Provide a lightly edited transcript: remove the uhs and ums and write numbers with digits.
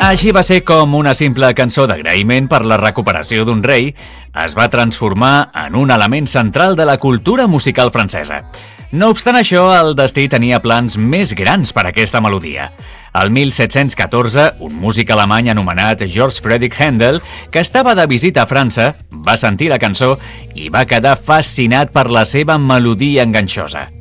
Així va ser com una simple cançó d'agraïment per la recuperació d'un rei es va transformar en un element central de la cultura musical francesa. No obstant això, el destí tenia plans més grans per aquesta melodia. El 1714, un músic alemany anomenat Georg Friedrich Händel, que estava de visita a França, va sentir la cançó i va quedar fascinat per la seva melodia enganxosa.